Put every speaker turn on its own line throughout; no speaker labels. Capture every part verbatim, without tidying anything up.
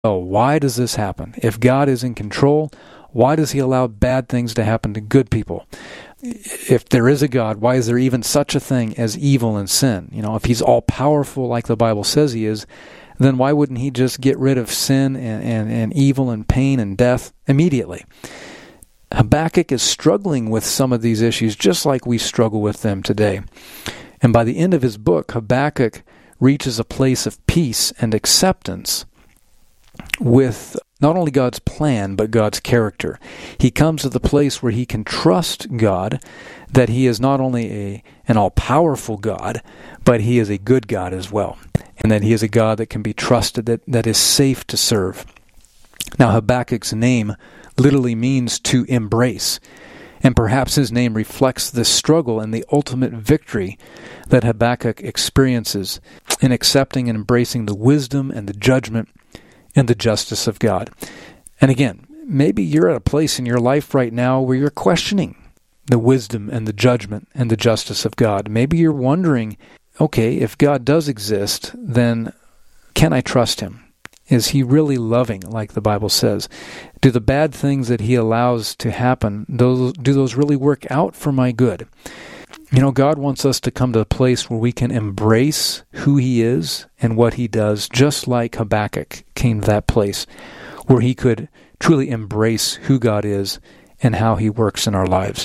Oh, why does this happen? If God is in control, why does he allow bad things to happen to good people? If there is a God, why is there even such a thing as evil and sin? You know, if he's all-powerful like the Bible says he is, then why wouldn't he just get rid of sin and, and, and evil and pain and death immediately? Habakkuk is struggling with some of these issues just like we struggle with them today. And by the end of his book, Habakkuk reaches a place of peace and acceptance with not only God's plan, but God's character. He comes to the place where he can trust God, that he is not only a an all-powerful God, but he is a good God as well, and that he is a God that can be trusted, that, that is safe to serve. Now, Habakkuk's name literally means to embrace, and perhaps his name reflects this struggle and the ultimate victory that Habakkuk experiences in accepting and embracing the wisdom and the judgment and the justice of God. And again, maybe you're at a place in your life right now where you're questioning the wisdom and the judgment and the justice of God. Maybe you're wondering, okay, if God does exist, then can I trust him? Is he really loving, like the Bible says? Do the bad things that he allows to happen, those, do those really work out for my good? You know, God wants us to come to a place where we can embrace who he is and what he does, just like Habakkuk came to that place where he could truly embrace who God is and how he works in our lives.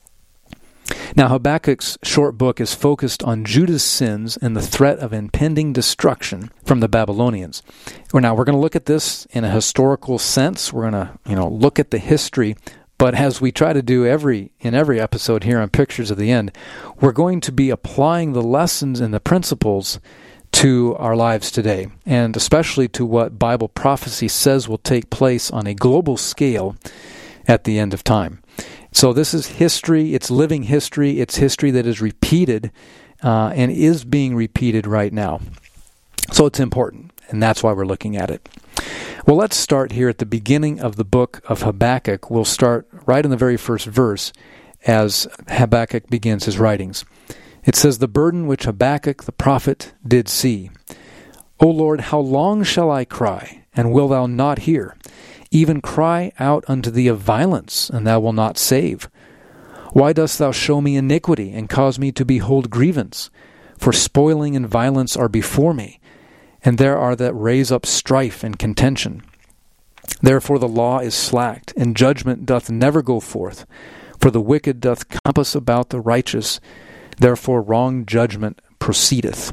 Now, Habakkuk's short book is focused on Judah's sins and the threat of impending destruction from the Babylonians. Now, we're going to look at this in a historical sense. We're going to, you know, look at the history. But as we try to do every in every episode here on Pictures of the End, we're going to be applying the lessons and the principles to our lives today, and especially to what Bible prophecy says will take place on a global scale at the end of time. So this is history, it's living history, it's history that is repeated uh, and is being repeated right now. So it's important, and that's why we're looking at it. Well, let's start here at the beginning of the book of Habakkuk. We'll start right in the very first verse as Habakkuk begins his writings. It says, "The burden which Habakkuk the prophet did see. O Lord, how long shall I cry, and wilt thou not hear? Even cry out unto thee of violence, and thou wilt not save. Why dost thou show me iniquity, and cause me to behold grievance? For spoiling and violence are before me, and there are that raise up strife and contention. Therefore the law is slacked, and judgment doth never go forth. For the wicked doth compass about the righteous, therefore wrong judgment proceedeth."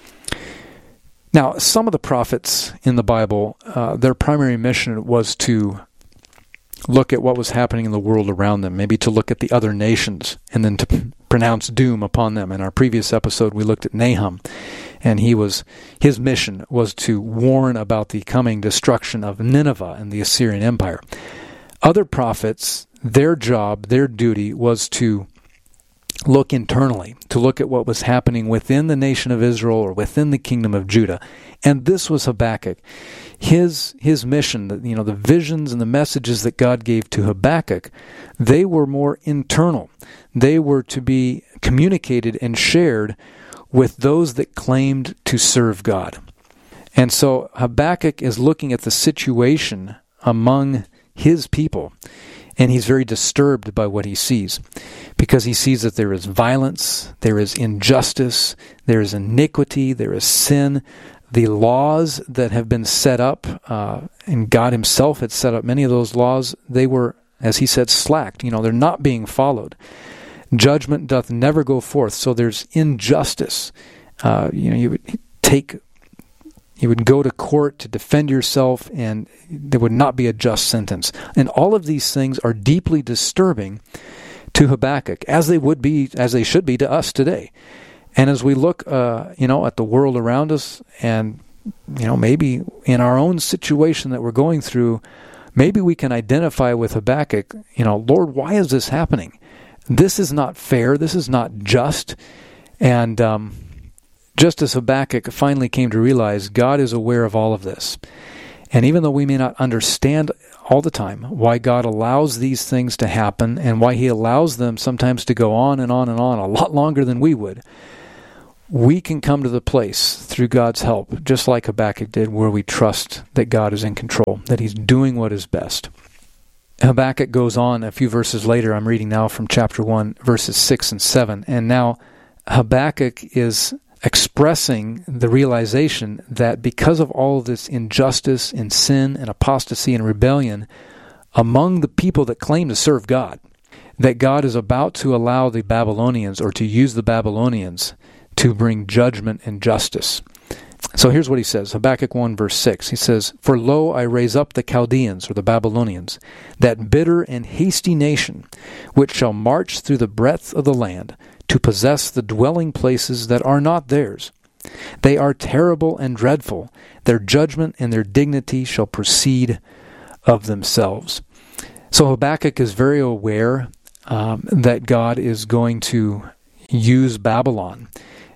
Now, some of the prophets in the Bible, uh, their primary mission was to look at what was happening in the world around them, maybe to look at the other nations, and then to p- pronounce doom upon them. In our previous episode, we looked at Nahum, and he was his mission was to warn about the coming destruction of Nineveh and the Assyrian Empire. Other prophets, their job, their duty was to look internally, to look at what was happening within the nation of Israel or within the kingdom of Judah. And this was Habakkuk. His his mission, the, you know, the visions and the messages that God gave to Habakkuk, they were more internal. They were to be communicated and shared with those that claimed to serve God. And so Habakkuk is looking at the situation among his people, and he's very disturbed by what he sees, because he sees that there is violence, there is injustice, there is iniquity, there is sin. The laws that have been set up, uh, and God himself had set up many of those laws, they were, as he said, slacked. You know, they're not being followed. Judgment doth never go forth, so there's injustice. Uh, you know, you would take, you would go to court to defend yourself, and there would not be a just sentence. And all of these things are deeply disturbing to Habakkuk, as they would be, as they should be to us today. And as we look, uh, you know, at the world around us, and you know, maybe in our own situation that we're going through, maybe we can identify with Habakkuk. You know, Lord, why is this happening? This is not fair. This is not just. And um, just as Habakkuk finally came to realize, God is aware of all of this. And even though we may not understand all the time why God allows these things to happen, and why he allows them sometimes to go on and on and on a lot longer than we would, we can come to the place through God's help, just like Habakkuk did, where we trust that God is in control, that he's doing what is best. Habakkuk goes on a few verses later. I'm reading now from chapter one, verses six and seven. And now Habakkuk is expressing the realization that because of all of this injustice and sin and apostasy and rebellion among the people that claim to serve God, that God is about to allow the Babylonians, or to use the Babylonians, to bring judgment and justice. So here's what he says, Habakkuk one verse six. He says, "For lo, I raise up the Chaldeans," or the Babylonians, "that bitter and hasty nation, which shall march through the breadth of the land, to possess the dwelling places that are not theirs. They are terrible and dreadful. Their judgment and their dignity shall proceed of themselves." So Habakkuk is very aware um, that God is going to use Babylon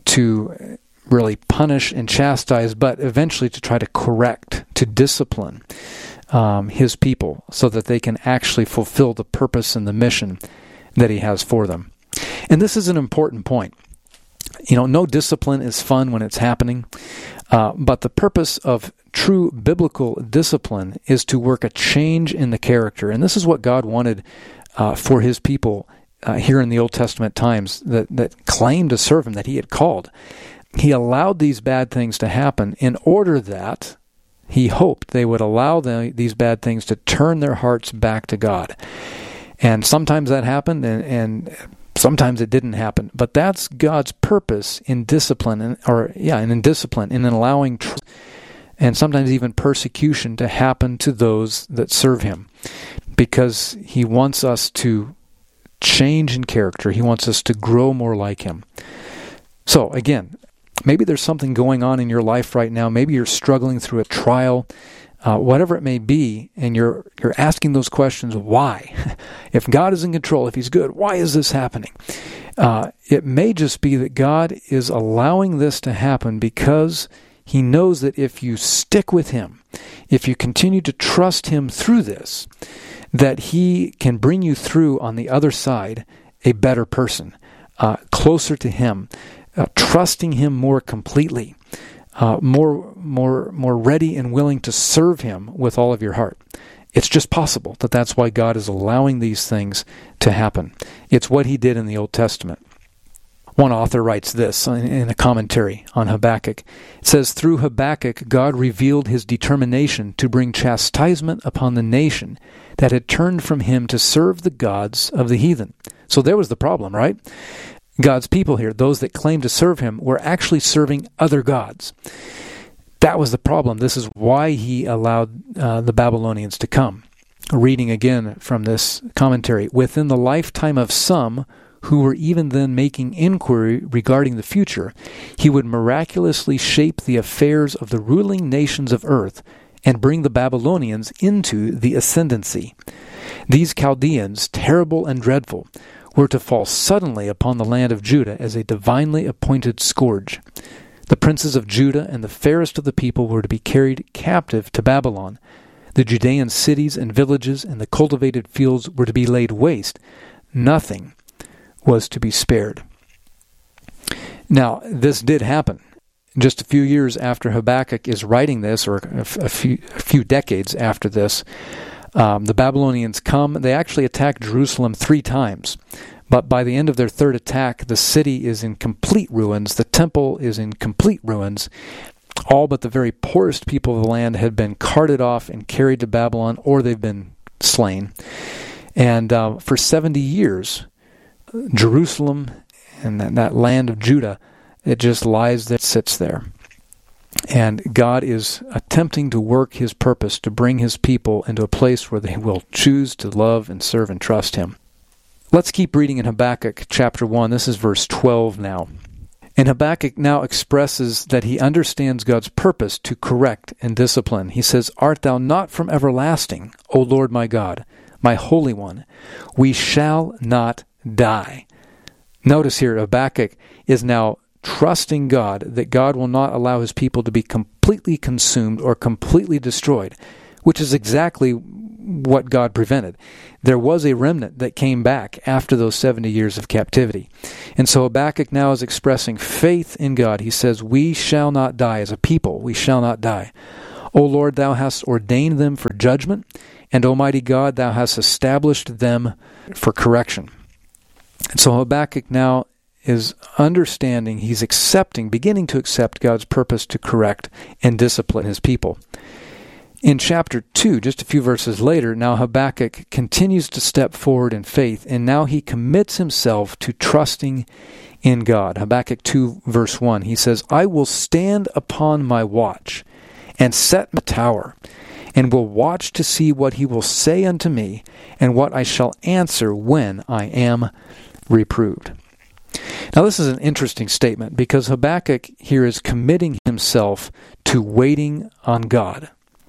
to really punish and chastise, but eventually to try to correct, to discipline um, his people so that they can actually fulfill the purpose and the mission that he has for them. And this is an important point. You know, no discipline is fun when it's happening, uh, but the purpose of true biblical discipline is to work a change in the character. And this is what God wanted uh, for his people uh, here in the Old Testament times that, that claimed to serve him, that he had called. He allowed these bad things to happen in order that he hoped they would allow the, these bad things to turn their hearts back to God. And sometimes that happened, and, and sometimes it didn't happen. But that's God's purpose in discipline, and, or yeah, and in discipline, and in allowing tr- and sometimes even persecution to happen to those that serve him, because he wants us to change in character. He wants us to grow more like him. So again, maybe there's something going on in your life right now. Maybe you're struggling through a trial, uh, whatever it may be, and you're you're asking those questions, why? If God is in control, if he's good, why is this happening? Uh, it may just be that God is allowing this to happen because he knows that if you stick with him, if you continue to trust him through this, that he can bring you through on the other side a better person, uh, closer to him, Uh, trusting him more completely, uh, more, more, more ready and willing to serve him with all of your heart. It's just possible that that's why God is allowing these things to happen. It's what he did in the Old Testament. One author writes this in, in a commentary on Habakkuk. It says, "Through Habakkuk, God revealed his determination to bring chastisement upon the nation that had turned from him to serve the gods of the heathen." So there was the problem, right? God's people here, those that claimed to serve him, were actually serving other gods. That was the problem. This is why he allowed uh, the Babylonians to come. Reading again from this commentary, "Within the lifetime of some who were even then making inquiry regarding the future, he would miraculously shape the affairs of the ruling nations of earth and bring the Babylonians into the ascendancy. These Chaldeans, terrible and dreadful, were to fall suddenly upon the land of Judah as a divinely appointed scourge. The princes of Judah and the fairest of the people were to be carried captive to Babylon. The Judean cities and villages and the cultivated fields were to be laid waste. Nothing was to be spared." Now, this did happen. Just a few years after Habakkuk is writing this, or a, a, few, a few decades after this, Um, the Babylonians come. They actually attack Jerusalem three times. But by the end of their third attack, the city is in complete ruins. The temple is in complete ruins. All but the very poorest people of the land had been carted off and carried to Babylon, or they've been slain. And uh, for seventy years, Jerusalem and that, that land of Judah, it just lies there, sits there. And God is attempting to work his purpose to bring his people into a place where they will choose to love and serve and trust him. Let's keep reading in Habakkuk chapter one. This is verse twelve now. And Habakkuk now expresses that he understands God's purpose to correct and discipline. He says, "Art thou not from everlasting, O Lord my God, my Holy One? We shall not die." Notice here, Habakkuk is now trusting God that God will not allow his people to be completely consumed or completely destroyed, which is exactly what God prevented. There was a remnant that came back after those seventy years of captivity. And so Habakkuk now is expressing faith in God. He says, we shall not die as a people. We shall not die. O Lord, thou hast ordained them for judgment, and Almighty God, thou hast established them for correction. And so Habakkuk now is understanding, he's accepting, beginning to accept God's purpose to correct and discipline his people. In chapter two, just a few verses later, now Habakkuk continues to step forward in faith, and now he commits himself to trusting in God. Habakkuk two, verse one, he says, I will stand upon my watch and set my tower, and will watch to see what he will say unto me, and what I shall answer when I am reproved. Now this is an interesting statement, because Habakkuk here is committing himself to waiting on God.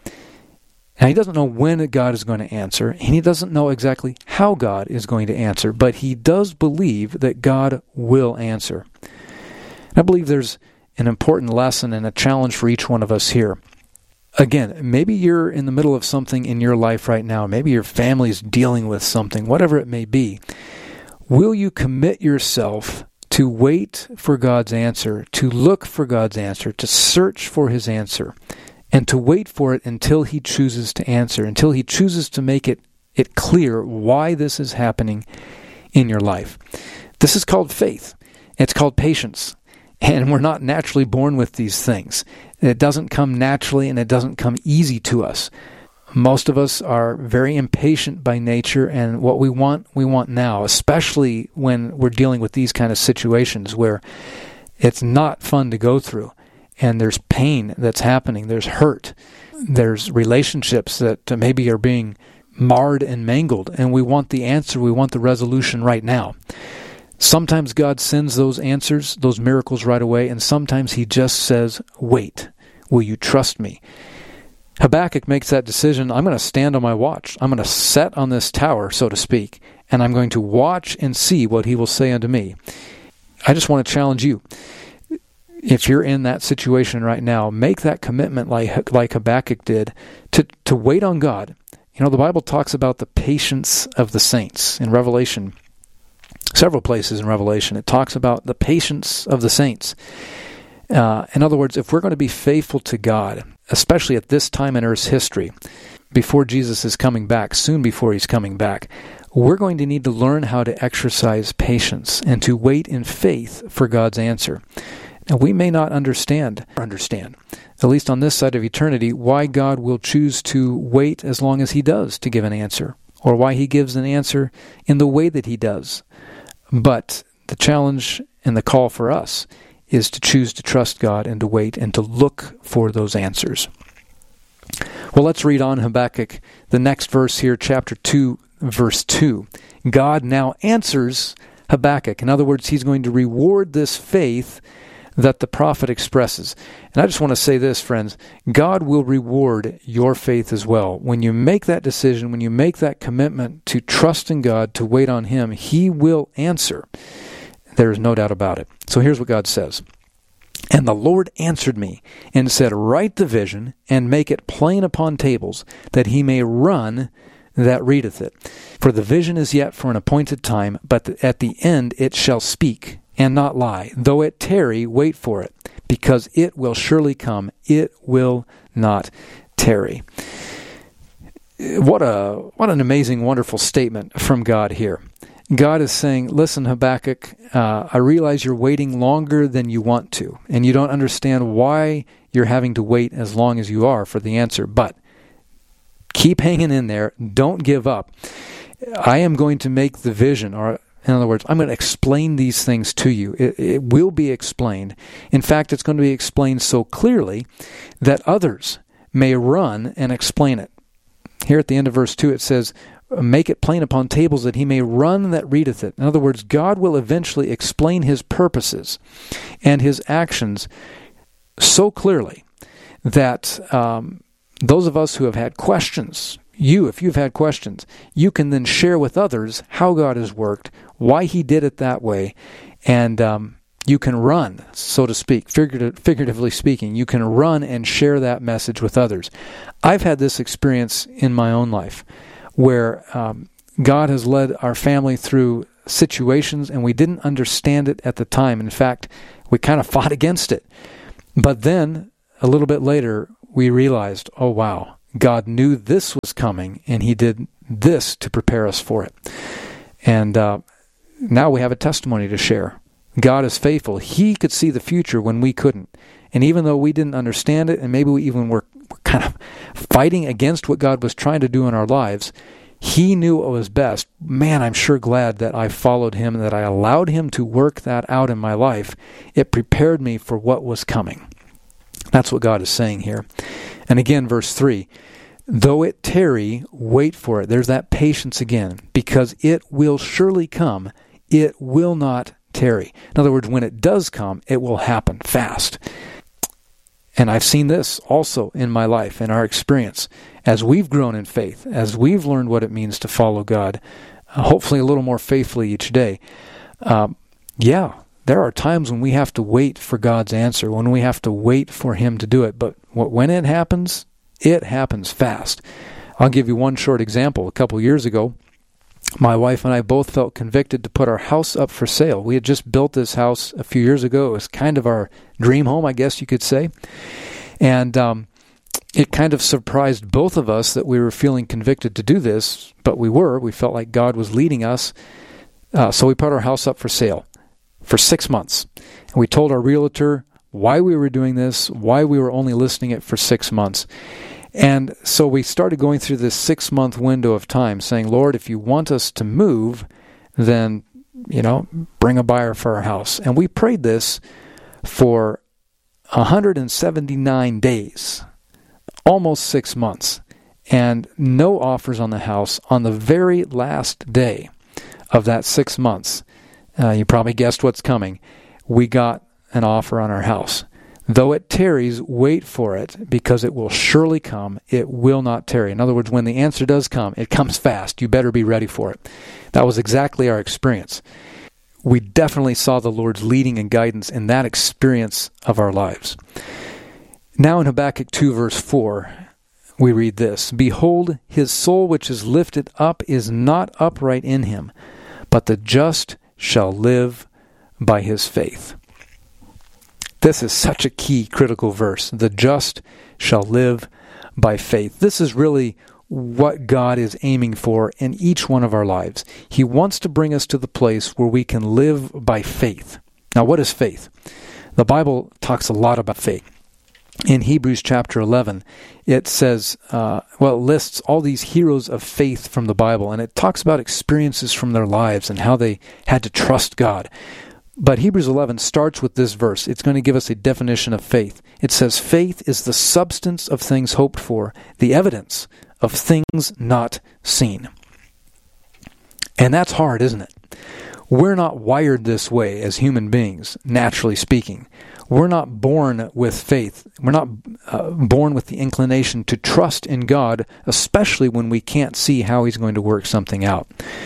Now, he doesn't know when God is going to answer, and he doesn't know exactly how God is going to answer, but he does believe that God will answer. And I believe there's an important lesson and a challenge for each one of us here. Again, maybe you're in the middle of something in your life right now. Maybe your family's dealing with something, whatever it may be. Will you commit yourself to wait for God's answer, to look for God's answer, to search for his answer, and to wait for it until he chooses to answer, until he chooses to make it, it clear why this is happening in your life? This is called faith. It's called patience. And we're not naturally born with these things. It doesn't come naturally, and it doesn't come easy to us. Most of us are very impatient by nature, and what we want, we want now, especially when we're dealing with these kind of situations where it's not fun to go through. And there's pain that's happening. There's hurt. There's relationships that maybe are being marred and mangled. And we want the answer. We want the resolution right now. Sometimes God sends those answers, those miracles right away. And sometimes he just says, wait, will you trust me? Habakkuk makes that decision. I'm going to stand on my watch. I'm going to set on this tower, so to speak. And I'm going to watch and see what he will say unto me. I just want to challenge you. If you're in that situation right now, make that commitment like like Habakkuk did to, to wait on God. You know, the Bible talks about the patience of the saints in Revelation. Several places in Revelation, it talks about the patience of the saints. Uh, in other words, if we're going to be faithful to God, especially at this time in Earth's history, before Jesus is coming back, soon before he's coming back, we're going to need to learn how to exercise patience and to wait in faith for God's answer. Now, we may not understand, understand, at least on this side of eternity, why God will choose to wait as long as he does to give an answer, or why he gives an answer in the way that he does. But the challenge and the call for us is to choose to trust God and to wait and to look for those answers. Well, let's read on Habakkuk, the next verse here, chapter two, verse two. God now answers Habakkuk. In other words, he's going to reward this faith that the prophet expresses. And I just want to say this, friends, God will reward your faith as well. When you make that decision, when you make that commitment to trust in God, to wait on him, he will answer. There is no doubt about it. So here's what God says. And the Lord answered me and said, write the vision and make it plain upon tables, that he may run that readeth it. For the vision is yet for an appointed time, but at the end it shall speak and not lie. Though it tarry, wait for it, because it will surely come. It will not tarry. What a what an amazing, wonderful statement from God here. God is saying, listen, Habakkuk, uh, I realize you're waiting longer than you want to, and you don't understand why you're having to wait as long as you are for the answer, but keep hanging in there. Don't give up. I am going to make the vision, or in other words, I'm going to explain these things to you. It, it will be explained. In fact, it's going to be explained so clearly that others may run and explain it. Here at the end of verse two, it says, make it plain upon tables that he may run that readeth it. In other words, God will eventually explain his purposes and his actions so clearly that um, those of us who have had questions, you, if you've had questions, you can then share with others how God has worked, why he did it that way, and um, you can run, so to speak, figurative, figuratively speaking. You can run and share that message with others. I've had this experience in my own life where um, God has led our family through situations and we didn't understand it at the time. In fact, we kind of fought against it. But then, a little bit later, we realized, oh wow, God knew this was coming and He did this to prepare us for it. And uh, now we have a testimony to share. God is faithful. He could see the future when we couldn't. And even though we didn't understand it, and maybe we even were, were kind of fighting against what God was trying to do in our lives, He knew what was best. Man, I'm sure glad that I followed Him, that I allowed Him to work that out in my life. It prepared me for what was coming. That's what God is saying here. And again, verse three, though it tarry, wait for it. There's that patience again, because it will surely come. It will not tarry. In other words, when it does come, it will happen fast. And I've seen this also in my life, in our experience. As we've grown in faith, as we've learned what it means to follow God, uh, hopefully a little more faithfully each day, um, yeah, there are times when we have to wait for God's answer, when we have to wait for Him to do it. But when it happens, it happens fast. I'll give you one short example. A couple years ago, my wife and I both felt convicted to put our house up for sale. We had just built this house a few years ago. It was kind of our dream home, I guess you could say. And um, it kind of surprised both of us that we were feeling convicted to do this, but we were. We felt like God was leading us. Uh, so we put our house up for sale for six months. And we told our realtor why we were doing this, why we were only listing it for six months. And so we started going through this six-month window of time, saying, Lord, if you want us to move, then, you know, bring a buyer for our house. And we prayed this for one hundred seventy-nine days, almost six months, and no offers on the house. On the very last day of that six months, uh, you probably guessed what's coming, we got an offer on our house. Though it tarries, wait for it, because it will surely come. It will not tarry. In other words, when the answer does come, it comes fast. You better be ready for it. That was exactly our experience. We definitely saw the Lord's leading and guidance in that experience of our lives. Now in Habakkuk two, verse four, we read this, Behold, his soul which is lifted up is not upright in him, but the just shall live by his faith. This is such a key, critical verse. The just shall live by faith. This is really what God is aiming for in each one of our lives. He wants to bring us to the place where we can live by faith. Now, what is faith? The Bible talks a lot about faith. In Hebrews chapter eleven, it says, uh, well, it lists all these heroes of faith from the Bible, and it talks about experiences from their lives and how they had to trust God. But Hebrews eleven starts with this verse. It's going to give us a definition of faith. It says, faith is the substance of things hoped for, the evidence of things not seen. And that's hard, isn't it? We're not wired this way as human beings, naturally speaking. We're not born with faith. We're not uh, born with the inclination to trust in God, especially when we can't see how He's going to work something out.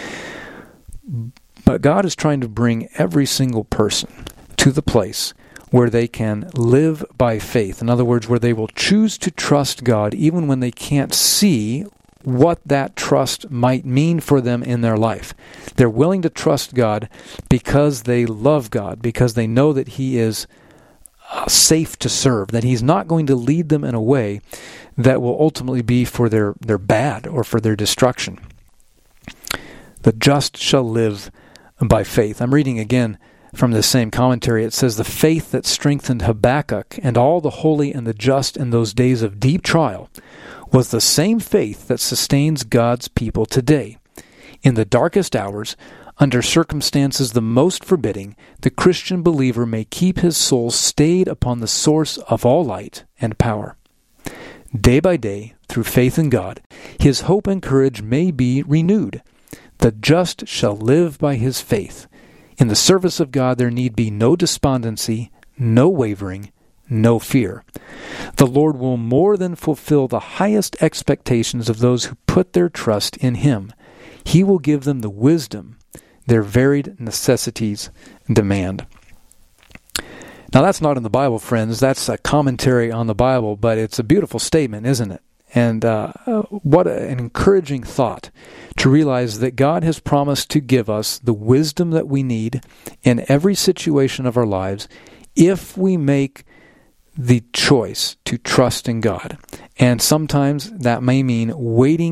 But God is trying to bring every single person to the place where they can live by faith. In other words, where they will choose to trust God even when they can't see what that trust might mean for them in their life. They're willing to trust God because they love God, because they know that He is uh, safe to serve, that He's not going to lead them in a way that will ultimately be for their, their bad or for their destruction. The just shall live by faith. I'm reading again from this same commentary. It says, the faith that strengthened Habakkuk and all the holy and the just in those days of deep trial was the same faith that sustains God's people today. In the darkest hours, under circumstances the most forbidding, the Christian believer may keep his soul stayed upon the source of all light and power. Day by day, through faith in God, his hope and courage may be renewed. The just shall live by his faith. In the service of God there need be no despondency, no wavering, no fear. The Lord will more than fulfill the highest expectations of those who put their trust in Him. He will give them the wisdom their varied necessities demand. Now, that's not in the Bible, friends. That's a commentary on the Bible, but it's a beautiful statement, isn't it? And uh, what an encouraging thought to realize that God has promised to give us the wisdom that we need in every situation of our lives if we make the choice to trust in God. And sometimes that may mean waiting